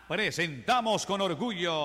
presentamos con orgullo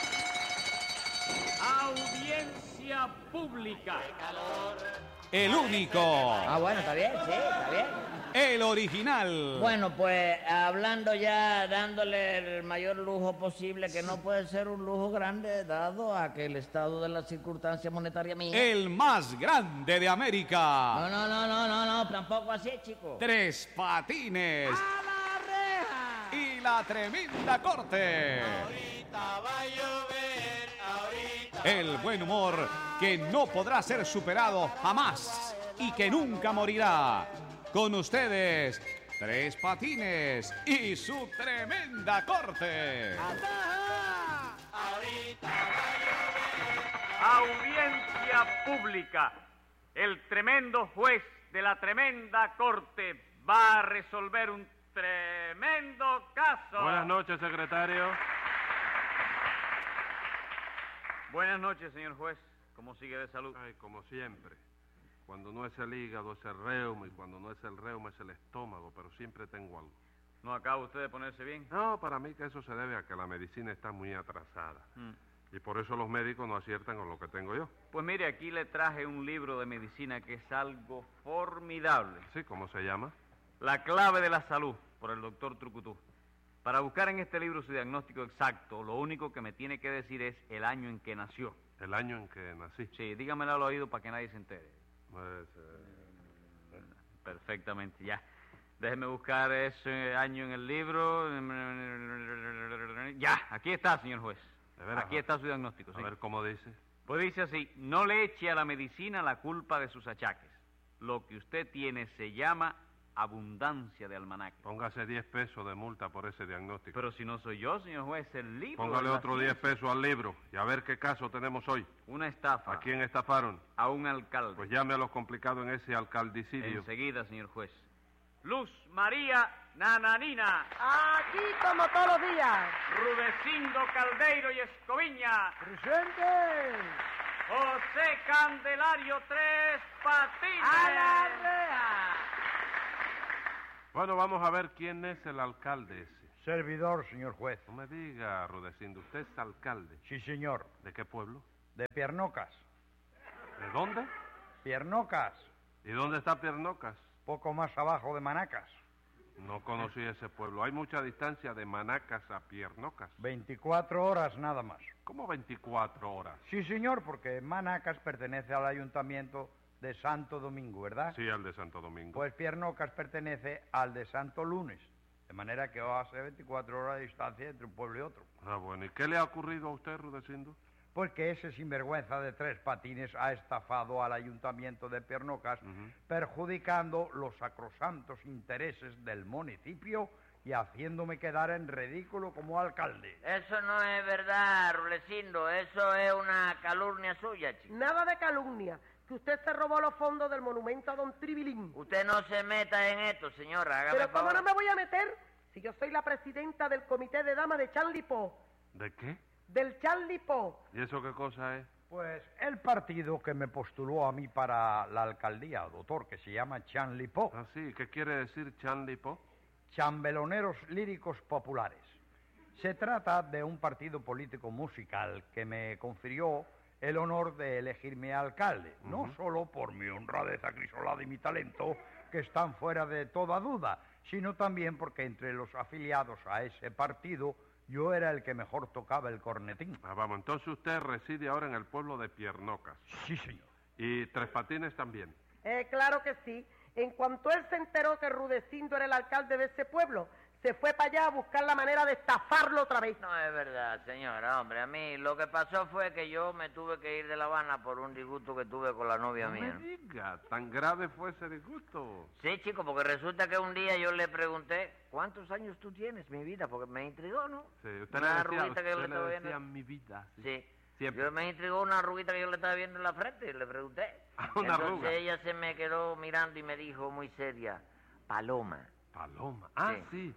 Audiencia pública. el único, Bueno, está bien, sí, está bien. el original. Bueno, pues hablando ya, dándole el mayor lujo posible, que no puede ser un lujo grande dado a que el estado de la circunstancia monetaria mía... El más grande de América. No, tampoco así, chico. Tres Patines ¡A la reja! y la tremenda corte. Ahorita va a llover, ahorita. El buen humor que no podrá ser superado jamás y que nunca morirá. Con ustedes, Tres Patines y su tremenda corte. Ahorita va a llover. Audiencia pública. El tremendo juez de la tremenda corte va a resolver un tremendo caso. Buenas noches, secretario. Buenas noches, señor juez. ¿Cómo sigue de salud? Ay, como siempre. Cuando no es el hígado es el reuma y cuando no es el reuma es el estómago, pero siempre tengo algo. ¿No acaba usted de ponerse bien? No, para mí que eso se debe a que la medicina está muy atrasada. Y por eso los médicos no aciertan con lo que tengo yo. Pues mire, aquí le traje un libro de medicina que es algo formidable. Sí, ¿cómo se llama? La clave de la salud, por el doctor Trucutú. Para buscar en este libro su diagnóstico exacto, lo único que me tiene que decir es el año en que nació. El año en que nací. Sí, dígamelo al oído para que nadie se entere. Pues, Perfectamente, ya. Déjeme buscar ese año en el libro. Ya, aquí está, señor juez. ¿De veras? Aquí está su diagnóstico, a sí. ver cómo dice. Pues dice así: no le eche a la medicina la culpa de sus achaques. Lo que usted tiene se llama abundancia de almanaque. Póngase 10 pesos de multa por ese diagnóstico. Pero si no soy yo, señor juez, el libro... Póngale de la otro 10 ciencia. pesos al libro y a ver qué caso tenemos hoy. Una estafa. ¿A quién estafaron? A un alcalde. Pues llame a los complicados en ese alcaldicidio. Enseguida, señor juez. Luz María Nananina. Aquí como todos los días. Rudecindo Caldeiro y Escoviña. ¡Presente! José Candelario Tres Patines. ¡A la reja! Bueno, vamos a ver quién es el alcalde ese. Servidor, señor juez. No me diga, Rudecindo, usted es alcalde. Sí, señor. ¿De qué pueblo? De Piernocas. ¿De dónde? Piernocas. ¿Y dónde está Piernocas? Poco más abajo de Manacas. No conocí ese pueblo. Hay mucha distancia de Manacas a Piernocas. 24 horas nada más. ¿Cómo 24 horas? Sí, señor, porque Manacas pertenece al ayuntamiento de Santo Domingo, ¿verdad? Sí, al de Santo Domingo. Pues Piernocas pertenece al de Santo Lunes. De manera que hace 24 horas de distancia entre un pueblo y otro. Ah, bueno. ¿Y qué le ha ocurrido a usted, Rudecindo? Pues que ese sinvergüenza de Tres Patines ha estafado al ayuntamiento de Piernocas, perjudicando los sacrosantos intereses del municipio y haciéndome quedar en ridículo como alcalde. Eso no es verdad, Rulecindo. Eso es una calumnia suya, chico. Nada de calumnia. Que usted se robó los fondos del monumento a don Tribilín. Usted no se meta en esto, señora. Hágame Pero ¿cómo favor. no me voy a meter si yo soy la presidenta del comité de damas de Charlie Po? ¿De qué? Del Charlie Po. ¿Y eso qué cosa es? Pues el partido que me postuló a mí para la alcaldía, doctor, que se llama Chanlipo, Ah, sí. ¿Qué quiere decir Chanlipo? Chambeloneros Líricos Populares. Se trata de un partido político musical que me confirió el honor de elegirme alcalde, no solo por mi honradez acrisolada y mi talento, que están fuera de toda duda, sino también porque entre los afiliados a ese partido yo era el que mejor tocaba el cornetín. Ah, vamos. Entonces usted reside ahora en el pueblo de Piernocas. Sí, señor. ¿Y Tres Patines también? Claro que sí. En cuanto él se enteró que Rudecindo era el alcalde de ese pueblo, se fue para allá a buscar la manera de estafarlo otra vez. No es verdad, señora, hombre. A mí lo que pasó fue que yo me tuve que ir de La Habana por un disgusto que tuve con la novia No mía. me diga, ¿tan grave fue ese disgusto? Sí, chico, porque resulta que un día yo le pregunté, ¿cuántos años tú tienes, mi vida? Porque me intrigó, ¿no? Sí, usted Una le decía, arruguita que yo le usted le estaba decía viendo. mi vida. Sí. Siempre. Yo me intrigó una arruguita que yo le estaba viendo en la frente y le pregunté. Una Entonces arruga. ella se me quedó mirando y me dijo muy seria, Paloma. Paloma. Ah, Sí. sí.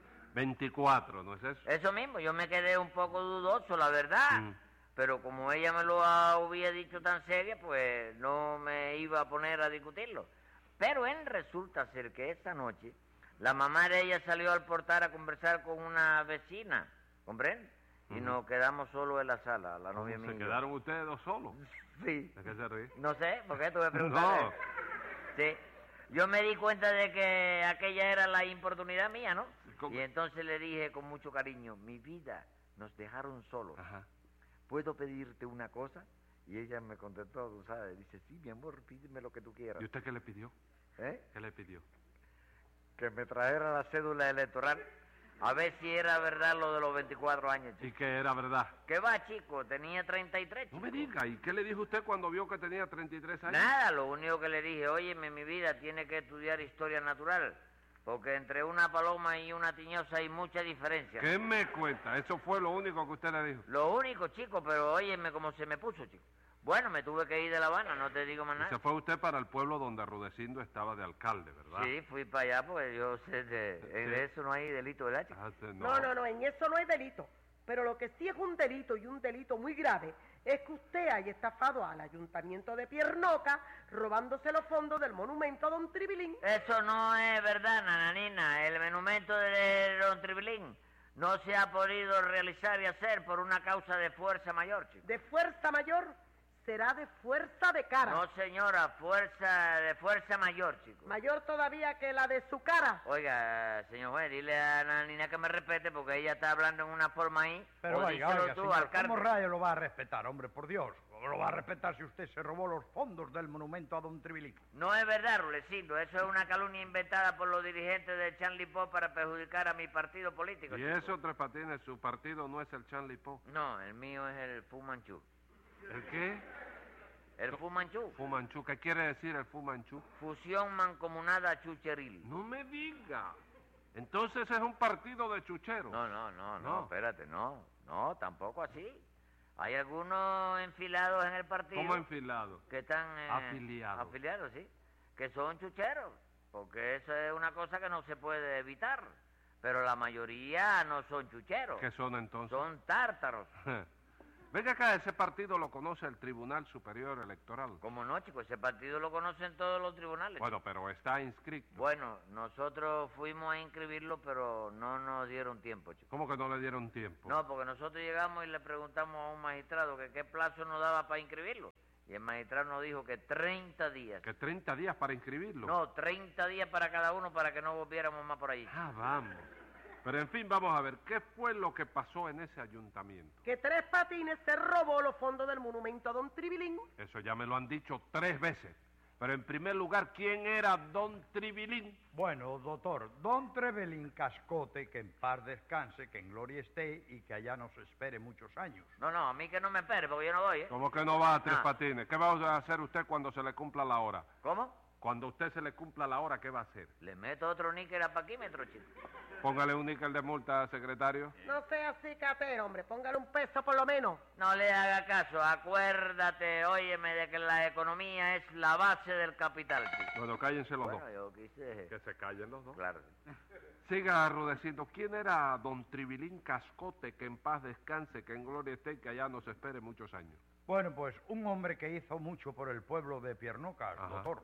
24, ¿no es eso? Eso mismo, yo me quedé un poco dudoso, la verdad. Pero como ella me lo había dicho tan seria, pues no me iba a poner a discutirlo. Pero resulta ser que esa noche la mamá de ella salió al portal a conversar con una vecina ¿comprende? Y nos quedamos solos en la sala, la novia mía. ¿Se y yo. quedaron ustedes dos solos? Sí. ¿De qué se ríe? No sé, ¿por qué? Tú me preguntaste. No. Sí. Yo me di cuenta de que aquella era la importunidad mía, ¿no? ¿Cómo? Y entonces le dije con mucho cariño, mi vida, nos dejaron solos. Ajá. ¿Puedo pedirte una cosa? Y ella me contestó, tú sabes, dice, sí, mi amor, pídeme lo que tú quieras. ¿Y usted qué le pidió? ¿Eh? ¿Qué le pidió? Que me trajera la cédula electoral, a ver si era verdad lo de los 24 años, ¿Y chico. que era verdad? ¿Qué va, chico? Tenía 33, No chico. me diga. ¿Y qué le dijo usted cuando vio que tenía 33 años? Nada, lo único que le dije, óyeme, mi vida, tiene que estudiar historia natural, porque entre una paloma y una tiñosa hay mucha diferencia. ¿Qué me cuenta? Eso fue lo único que usted le dijo. Lo único, chico, pero óyeme cómo se me puso, chico. Bueno, me tuve que ir de La Habana, no te digo más Y se nada. fue usted para el pueblo donde Rudecindo estaba de alcalde, ¿verdad? Sí, fui para allá, porque yo sé, en eso no hay delito, ¿verdad, chico? Ah, usted No, en eso no hay delito. Pero lo que sí es un delito y un delito muy grave es que usted haya estafado al ayuntamiento de Piernoca robándose los fondos del monumento a Don Tribilín. Eso no es verdad, nananina. El monumento de Don Tribilín no se ha podido realizar y hacer por una causa de fuerza mayor, chico. De fuerza mayor será de fuerza de cara. No, señora, de fuerza mayor, chico. Mayor todavía que la de su cara. Oiga, señor juez, dile a la niña que me respete porque ella está hablando en una forma ahí. Pero O oiga, díselo oiga, tú, señor, alcalde. ¿cómo rayo lo va a respetar, hombre, por Dios? ¿Cómo lo va a respetar si usted se robó los fondos del monumento a Don Tribilín? No es verdad, Rulecindo. Eso es una calumnia inventada por los dirigentes de Chanley Po para perjudicar a mi partido político. Y chico. eso, Tres Patines, su partido no es el Chanley Po. No, el mío es el Fu Manchú. ¿El qué? El Fu Manchú. Fu Manchú. ¿Qué quiere decir el Fu Manchú? Fusión mancomunada chucheril. No me diga. Entonces es un partido de chucheros. No, espérate, no, tampoco así. Hay algunos enfilados en el partido. ¿Cómo enfilado? Que están Afiliados. afiliados, sí, que son chucheros, porque eso es una cosa que no se puede evitar. Pero la mayoría no son chucheros, ¿Qué son entonces? son tártaros. Venga acá, ese partido lo conoce el Tribunal Superior Electoral. Como no, chicos, ese partido lo conocen todos los tribunales. Bueno, pero está inscrito. Bueno, nosotros fuimos a inscribirlo, pero no nos dieron tiempo, chicos. ¿Cómo que no le dieron tiempo? No, porque nosotros llegamos y le preguntamos a un magistrado que qué plazo nos daba para inscribirlo. Y el magistrado nos dijo que 30 días. ¿Que 30 días para inscribirlo? No, 30 días para cada uno para que no volviéramos más por allí. Ah, vamos. Pero en fin, vamos a ver, ¿qué fue lo que pasó en ese ayuntamiento? Que Tres Patines se robó los fondos del monumento a Don Tribilín. Eso ya me lo han dicho 3 veces. Pero en primer lugar, ¿quién era Don Tribilín? Bueno, doctor, Don Trevelín Cascote, que en paz descanse, que en gloria esté y que allá nos espere muchos años. No, a mí que no me espere porque yo no voy, ¿eh? ¿Cómo que no va a Tres Ah. Patines? ¿Qué va a hacer usted cuando se le cumpla la hora? ¿Cómo? Cuando a usted se le cumpla la hora, ¿qué va a hacer? Le meto otro níquel a paquímetro, chico. Póngale un níquel de multa, secretario. No sea así, catero, hombre. Póngale un peso por lo menos. No le haga caso, acuérdate, óyeme, de que la economía es la base del capital, chico. Bueno, cállense los Bueno, dos. yo quise... Que se callen los dos. Claro. Siga, Rudecindo. ¿Quién era Don Tribilín Cascote, que en paz descanse, que en gloria esté y que allá nos espere muchos años? Bueno, pues un hombre que hizo mucho por el pueblo de Piernoca, Ajá. doctor.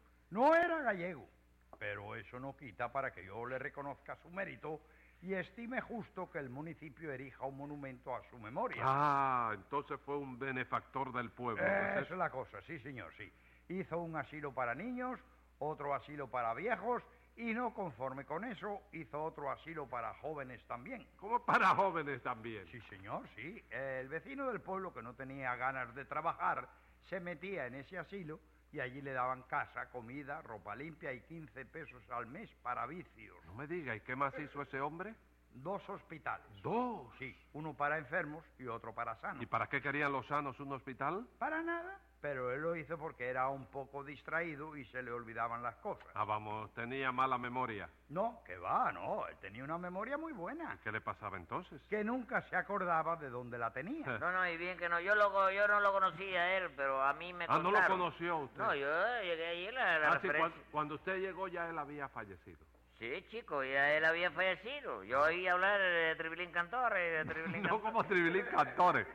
No era gallego, pero eso no quita para que yo le reconozca su mérito y estime justo que el municipio erija un monumento a su memoria. Ah, entonces fue un benefactor del pueblo. Esa ¿Es es la cosa, sí, señor, sí. Hizo un asilo para niños, otro asilo para viejos y no conforme con eso, hizo otro asilo para jóvenes también. Como para jóvenes también. Sí, señor, sí. El vecino del pueblo que no tenía ganas de trabajar se metía en ese asilo y allí le daban casa, comida, ropa limpia y 15 pesos al mes para vicios. No me diga, ¿y qué más hizo ese hombre? 2 hospitales. Dos. Sí, uno para enfermos y otro para sanos. ¿Y para qué querían los sanos un hospital? Para nada, pero él lo hizo porque era un poco distraído y se le olvidaban las cosas. Ah, vamos, tenía mala memoria. No, que va, no, él tenía una memoria muy buena, ¿Qué le pasaba entonces? que nunca se acordaba de dónde la tenía. No, y bien que no. Yo no lo conocía a él, pero a mí me Ah, ¿no lo contaron. conoció usted? No, yo llegué allí la Ah, sí, referencia. cuando usted llegó ya él había fallecido. Sí, chico, ya él había fallecido. Yo oí hablar de Tribilín Cantores, de Tribilín No Cantores. como Tribilín Cantores.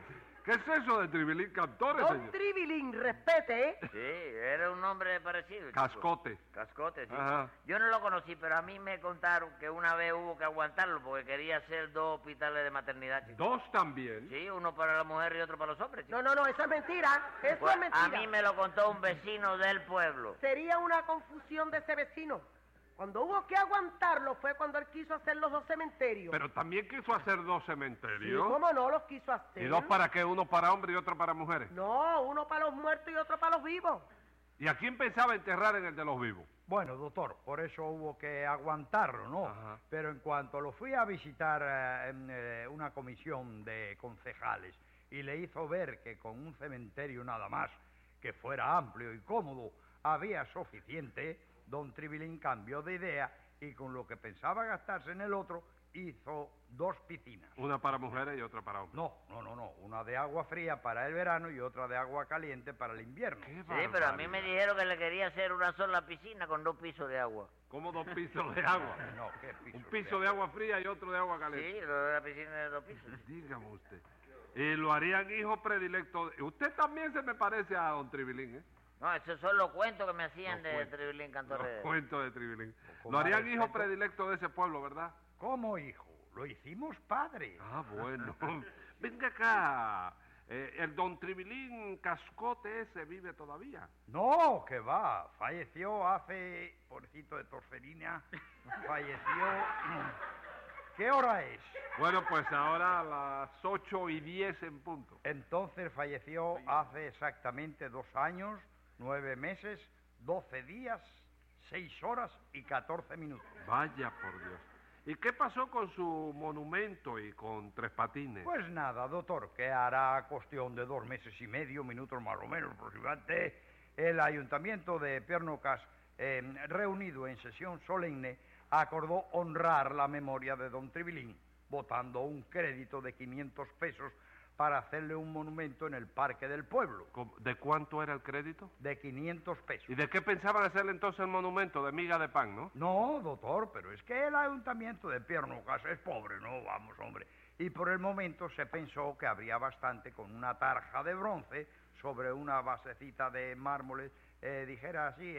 ¿Qué es eso de Tribilín Cantores, Don señor? Tribilín, respete, ¿eh? Sí, era un nombre parecido, chico. Cascote. Cascote, sí. Ajá. Yo no lo conocí, pero a mí me contaron que una vez hubo que aguantarlo porque quería hacer 2 hospitales de maternidad, chico. 2 también. Sí, uno para la mujer y otro para los hombres, chico. No, eso es mentira. Eso Pues, es mentira. a mí me lo contó un vecino del pueblo. Sería una confusión de ese vecino. Cuando hubo que aguantarlo fue cuando él quiso hacer los 2 cementerios. Pero también quiso hacer 2 Sí, cementerios. ¿cómo no los quiso hacer? ¿Y 2 para qué? ¿Uno para hombres y otro para mujeres? No, uno para los muertos y otro para los vivos. ¿Y a quién pensaba enterrar en el de los vivos? Bueno, doctor, por eso hubo que aguantarlo, ¿no? Ajá. Pero en cuanto lo fui a visitar en una comisión de concejales y le hizo ver que con un cementerio nada más, que fuera amplio y cómodo, había suficiente, don Tribilín cambió de idea y con lo que pensaba gastarse en el otro, hizo 2 piscinas. Una para mujeres y otra para hombres. No. Una de agua fría para el verano y otra de agua caliente para el invierno. ¡Qué Sí, pero a mí barbaridad! me dijeron que le quería hacer una sola piscina con 2 pisos de agua. ¿Cómo 2 pisos de agua? No, ¿qué piso? Un piso de agua fría y otro de agua Sí, caliente. lo de la piscina de 2 pisos. Dígame usted. Y lo harían hijo predilecto. Usted también se me parece a don Tribilín, ¿eh? No, esos son los cuentos que me hacían Los de cuentos. Tribilín Los Cantores. cuentos de Tribilín. Con Lo más harían hijo respeto. predilecto de ese pueblo, ¿verdad? ¿Cómo, hijo? Lo hicimos padre. Ah, bueno. Venga acá. El don Tribilín Cascote ese vive todavía. No, que va. Falleció hace, pobrecito de torcerina, falleció... ¿Qué hora es? Bueno, pues ahora a las 8:10 en punto. Entonces falleció hace exactamente 2 años, 9 meses, 12 días, 6 horas y 14 minutos. Vaya por Dios. ¿Y qué pasó con su monumento y con Tres Patines? Pues nada, doctor, que hará cuestión de 2 meses y medio, minutos más o menos aproximadamente, el Ayuntamiento de Piernocas, reunido en sesión solemne, acordó honrar la memoria de don Tribilín, votando un crédito de 500 pesos para hacerle un monumento en el Parque del Pueblo, ¿De cuánto era el crédito? de 500 pesos. ¿Y de qué pensaban hacerle entonces el monumento? De miga de pan, ¿no? No, doctor, pero es que el Ayuntamiento de Piernocas es pobre, ¿no? Vamos, hombre. Y por el momento se pensó que habría bastante con una tarja de bronce sobre una basecita de mármoles, dijera así,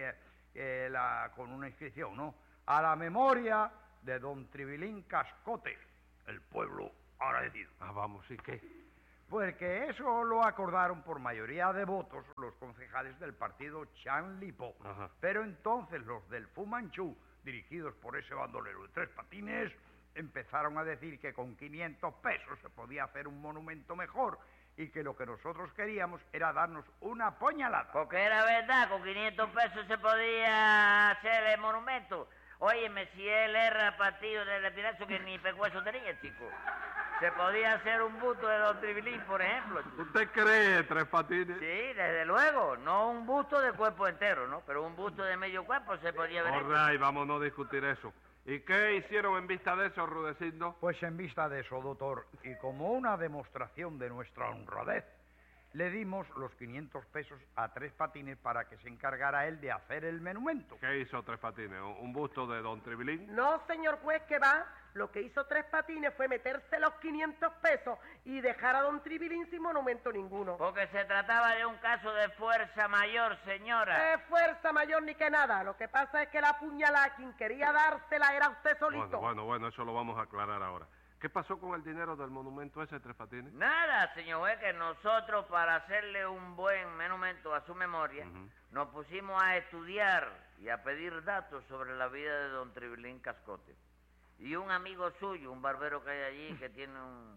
con una inscripción, ¿no? A la memoria de don Tribilín Cascote, el pueblo agradecido. Ah, vamos, ¿y qué? Pues que eso lo acordaron por mayoría de votos los concejales del partido Chanlipo. Ajá. Pero entonces los del Fu Manchú, dirigidos por ese bandolero de Tres Patines, empezaron a decir que con 500 pesos se podía hacer un monumento mejor y que lo que nosotros queríamos era darnos una puñalada. Porque era verdad, con 500 pesos se podía hacer el monumento. Óyeme, si él era partido de retirazo que ni pecueso tenía, chico. Se podía hacer un busto de don Tribilín, por ejemplo, chico. ¿Usted cree, Tres Patines? Sí, desde luego. No un busto de cuerpo entero, ¿no? Pero un busto de medio cuerpo se podía ver. All right, vamos a no discutir eso. ¿Y qué hicieron en vista de eso, Rudecindo? Pues en vista de eso, doctor, y como una demostración de nuestra honradez, le dimos los 500 pesos a Tres Patines para que se encargara él de hacer el monumento. ¿Qué hizo Tres Patines? ¿Un busto de don Tribilín? No, señor juez, que va. Lo que hizo Tres Patines fue meterse los 500 pesos y dejar a don Tribilín sin monumento ninguno. Porque se trataba de un caso de fuerza mayor, señora. Fuerza mayor ni que nada. Lo que pasa es que la puñalada a quien quería dársela era usted solito. Bueno, eso lo vamos a aclarar ahora. ¿Qué pasó con el dinero del monumento ese, Tres Patines? Nada, señor juez, que nosotros para hacerle un buen monumento a su memoria, Ujú. nos pusimos a estudiar y a pedir datos sobre la vida de don Tribilín Cascote. Y un amigo suyo, un barbero que hay allí, que tiene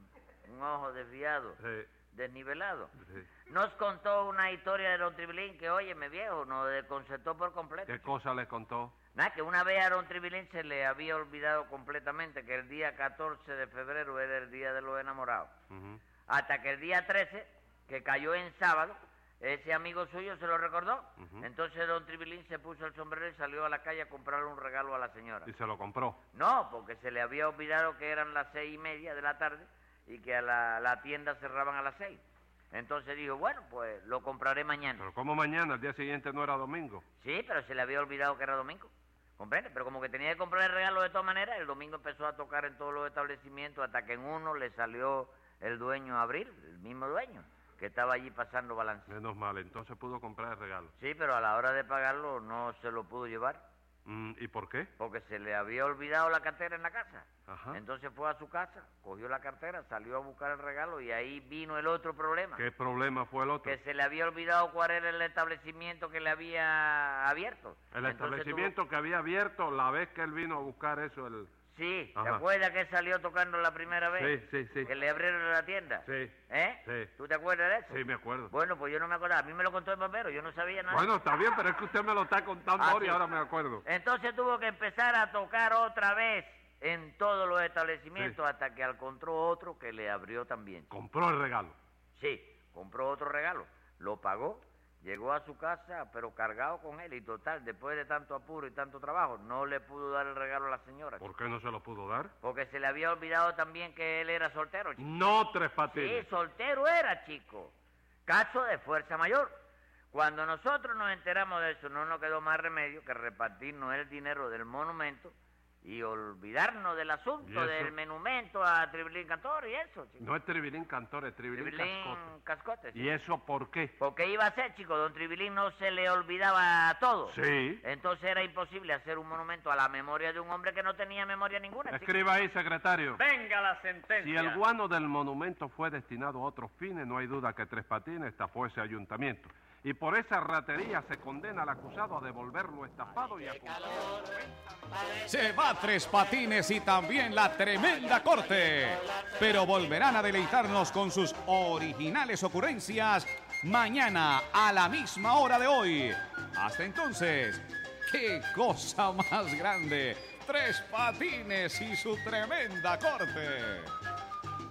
un ojo desviado, Sí, desnivelado, sí. nos contó una historia de don Tribilín que, óyeme viejo, nos desconcertó por completo. ¿Qué cosa le contó? Nada, que una vez a don Tribilín se le había olvidado completamente que el día 14 de febrero era el día de los enamorados. Ujú. Hasta que el día 13, que cayó en sábado, ese amigo suyo se lo recordó. Ujú. Entonces don Tribilín se puso el sombrero y salió a la calle a comprarle un regalo a la señora. Y se lo compró. No, porque se le había olvidado que eran las 6:30 de la tarde y que a la tienda cerraban a las 6. Entonces dijo, bueno, pues lo compraré mañana. Pero ¿cómo mañana? El día siguiente no era domingo. Sí, pero se le había olvidado que era domingo. ¿Comprende? Pero como que tenía que comprar el regalo de todas maneras, el domingo empezó a tocar en todos los establecimientos hasta que en uno le salió el dueño a abrir, el mismo dueño. que estaba allí pasando balance. Menos mal, entonces pudo comprar el regalo. Sí, pero a la hora de pagarlo no se lo pudo llevar. ¿Y por qué? Porque se le había olvidado la cartera en la casa. Ajá. Entonces fue a su casa, cogió la cartera, salió a buscar el regalo y ahí vino el otro problema. ¿Qué problema fue el otro? Que se le había olvidado cuál era el establecimiento que le había abierto. El Entonces establecimiento que había abierto la vez que él vino a buscar eso, el... Sí, ¿te Ajá. acuerdas que él salió tocando la primera vez? Sí. Que le abrieron la tienda. Sí. ¿Eh? Sí. ¿Tú te acuerdas de eso? Sí, me acuerdo. Bueno, pues yo no me acordaba. A mí me lo contó el barbero, yo no sabía nada. Bueno, está bien, pero es que usted me lo está contando ahora y sí. ahora me acuerdo. Entonces tuvo que empezar a tocar otra vez en todos los establecimientos hasta que encontró otro que le abrió también. Compró el regalo. Sí, compró otro regalo, lo pagó, llegó a su casa, pero cargado con él. Y total, después de tanto apuro y tanto trabajo, no le pudo dar el regalo a la señora. ¿Por qué no se lo pudo dar? Porque se le había olvidado también que él era soltero, chico. No, Tres Patines. Sí, soltero era, chico. Caso de fuerza mayor. Cuando nosotros nos enteramos de eso, no nos quedó más remedio que repartirnos el dinero del monumento y olvidarnos del ¿Y asunto eso? del monumento a Tribilín Cantor y eso, chico. No es Tribilín Cantor, es Tribilín Cascote. Cascote, sí. ¿Y eso por qué? Porque iba a ser, chico, don Tribilín no se le olvidaba todo. Sí. Entonces era imposible hacer un monumento a la memoria de un hombre que no tenía memoria ninguna, chico. Escriba ahí, secretario. Venga la sentencia. Si el guano del monumento fue destinado a otros fines, no hay duda que Tres Patines estafó ese ayuntamiento. Y por esa ratería se condena al acusado a devolver lo estafado y a cumplir. Se va Tres Patines y también la tremenda corte. Pero volverán a deleitarnos con sus originales ocurrencias mañana a la misma hora de hoy. Hasta entonces, ¡qué cosa más grande! Tres Patines y su tremenda corte.